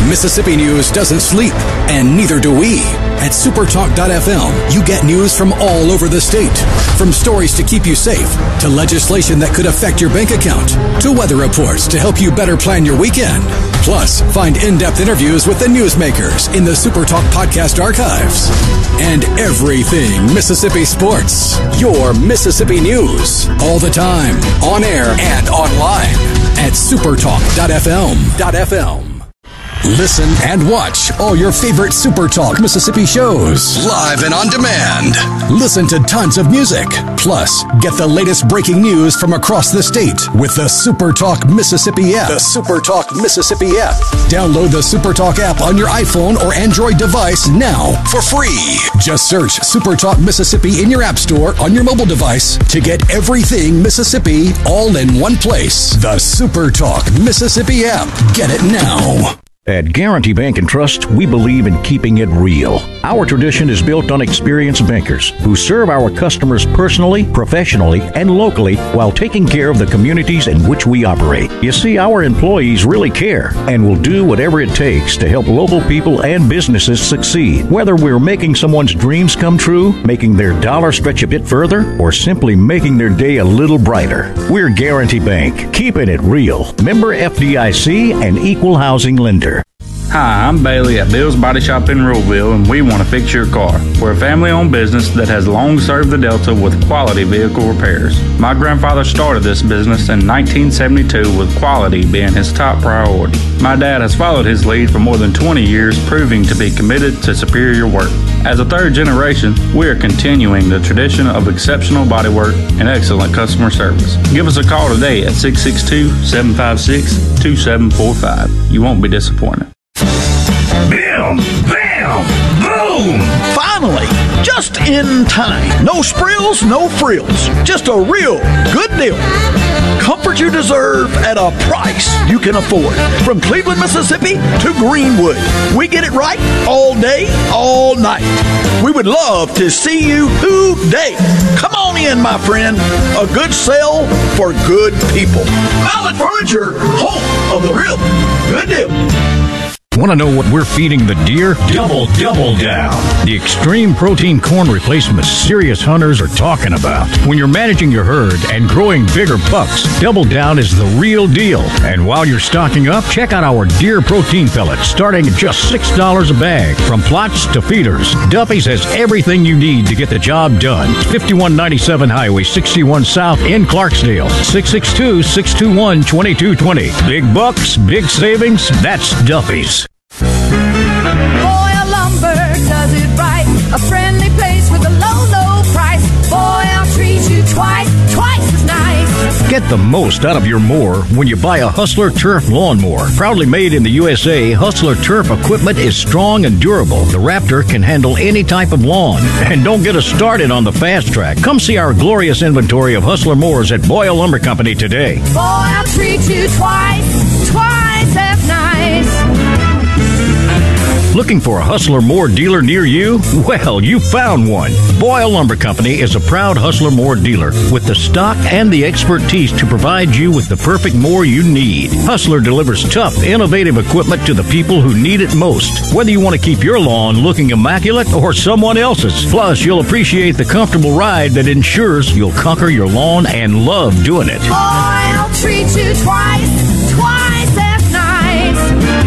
Mississippi news doesn't sleep, and neither do we. At supertalk.fm, you get news from all over the state. From stories to keep you safe, to legislation that could affect your bank account, to weather reports to help you better plan your weekend. Plus, find in-depth interviews with the newsmakers in the Supertalk podcast archives. And everything Mississippi sports. Your Mississippi news. All the time. On air and online. At supertalk.fm. Listen and watch all your favorite Supertalk Mississippi shows live and on demand. Listen to tons of music. Plus, get the latest breaking news from across the state with the Supertalk Mississippi app. The Supertalk Mississippi app. Download the Supertalk app on your iPhone or Android device now for free. Just search Supertalk Mississippi in your app store on your mobile device to get everything Mississippi all in one place. The Supertalk Mississippi app. Get it now. At Guarantee Bank and Trust, we believe in keeping it real. Our tradition is built on experienced bankers who serve our customers personally, professionally, and locally while taking care of the communities in which we operate. You see, our employees really care and will do whatever it takes to help local people and businesses succeed. Whether we're making someone's dreams come true, making their dollar stretch a bit further, or simply making their day a little brighter. We're Guarantee Bank, keeping it real. Member FDIC and equal housing lender. Hi, I'm Bailey at Bill's Body Shop in Ruleville, and we want to fix your car. We're a family-owned business that has long served the Delta with quality vehicle repairs. My grandfather started this business in 1972 with quality being his top priority. My dad has followed his lead for more than 20 years, proving to be committed to superior work. As a third generation, we are continuing the tradition of exceptional bodywork and excellent customer service. Give us a call today at 662-756-2745. You won't be disappointed. Bam! Bam! Boom! Finally! Just in time. No sprills, no frills. Just a real good deal. Comfort you deserve at a price you can afford. From Cleveland, Mississippi to Greenwood. We get it right all day, all night. We would love to see you today. Come on in, my friend. A good sale for good people. Mallett Furniture, home of the real good deal. Want to know what we're feeding the deer? Double down. The extreme protein corn replacements serious hunters are talking about. When you're managing your herd and growing bigger bucks, Double Down is the real deal. And while you're stocking up, check out our deer protein pellets starting at just $6 a bag. From plots to feeders, Duffy's has everything you need to get the job done. 5197 Highway 61 South in Clarksdale. 662-621-2220. Big bucks, big savings, that's Duffy's. Boyle Lumber does it right. A friendly place with a low, low price. Boyle treats you twice as nice. Get the most out of your mower when you buy a Hustler Turf lawnmower. Proudly made in the USA, Hustler Turf equipment is strong and durable. The Raptor can handle any type of lawn. And don't get us started on the fast track. Come see our glorious inventory of Hustler mowers at Boyle Lumber Company today. Boyle treats you twice as nice. Looking for a Hustler Mower dealer near you? Well, you found one. Boyle Lumber Company is a proud Hustler Mower dealer with the stock and the expertise to provide you with the perfect mower you need. Hustler delivers tough, innovative equipment to the people who need it most. Whether you want to keep your lawn looking immaculate or someone else's. Plus, you'll appreciate the comfortable ride that ensures you'll conquer your lawn and love doing it. Boyle treats you twice as nice.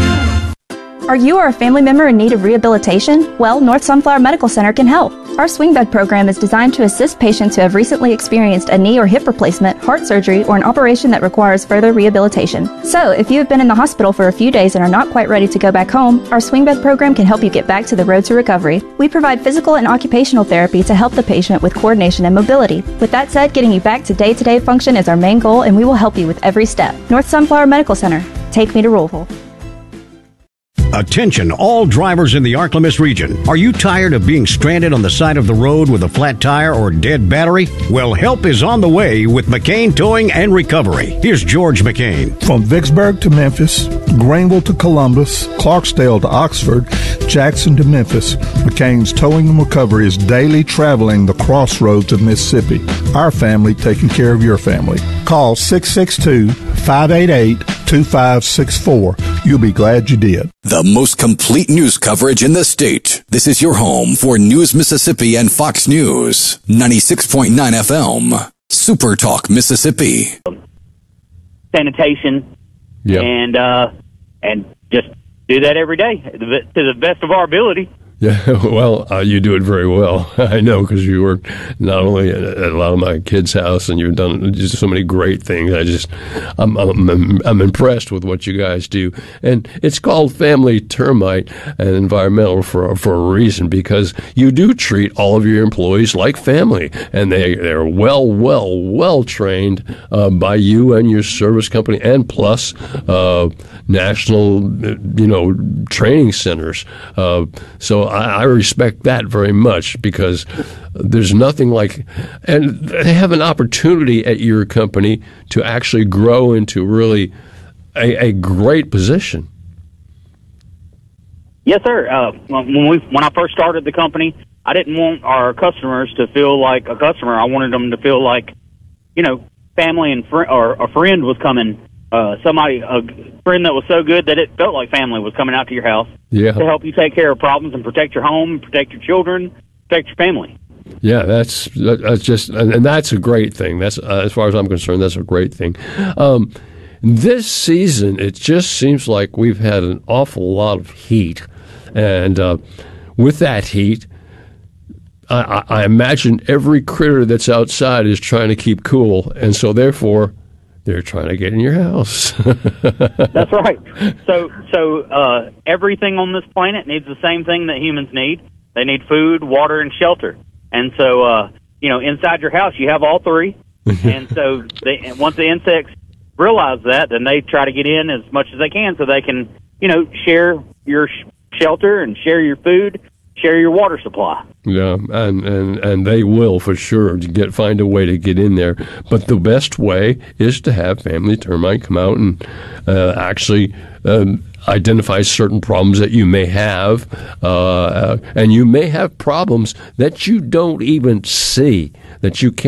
Are you or a family member in need of rehabilitation? Well, North Sunflower Medical Center can help. Our swing bed program is designed to assist patients who have recently experienced a knee or hip replacement, heart surgery, or an operation that requires further rehabilitation. So, if you have been in the hospital for a few days and are not quite ready to go back home, our swing bed program can help you get back to the road to recovery. We provide physical and occupational therapy to help the patient with coordination and mobility. With that said, getting you back to day-to-day function is our main goal, and we will help you with every step. North Sunflower Medical Center. Take me to Ruleville. Attention, all drivers in the Arklamas region. Are you tired of being stranded on the side of the road with a flat tire or dead battery? Well, help is on the way with McCain Towing and Recovery. Here's George McCain. From Vicksburg to Memphis, Greenville to Columbus, Clarksdale to Oxford, Jackson to Memphis, McCain's Towing and Recovery is daily traveling the crossroads of Mississippi. Our family taking care of your family. Call 662-588-2564. You'll be glad you did. The most complete news coverage in the state. This is your home for News Mississippi and Fox News. 96.9 FM. Super Talk Mississippi. Sanitation. Yeah. And just do that every day to the best of our ability. Yeah, well, you do it very well. I know, because you work not only at a lot of my kids' house, and you've done just so many great things. I'm impressed with what you guys do, and it's called Family Termite and Environmental for a reason, because you do treat all of your employees like family, and they're well trained by you and your service company, and plus national training centers. So I respect that very much, because there's nothing like, and they have an opportunity at your company to actually grow into really a great position. Yes, sir. When I first started the company, I didn't want our customers to feel like a customer. I wanted them to feel like, family and or a friend was coming. A friend that was so good that it felt like family was coming out to your house to help you take care of problems and protect your home, protect your children, protect your family. Yeah, that's just, and that's a great thing. That's as far as I'm concerned, that's a great thing. This season, it just seems like we've had an awful lot of heat, and with that heat, I imagine every critter that's outside is trying to keep cool, and so therefore, they're trying to get in your house. That's right. So everything on this planet needs the same thing that humans need. They need food, water, and shelter. And so, inside your house, you have all three. And so once the insects realize that, then they try to get in as much as they can so they can, share your shelter and share your food, share your water supply. Yeah, and they will for sure find a way to get in there. But the best way is to have Family Termite come out and actually identify certain problems that you may have, and you may have problems that you don't even see, that you can't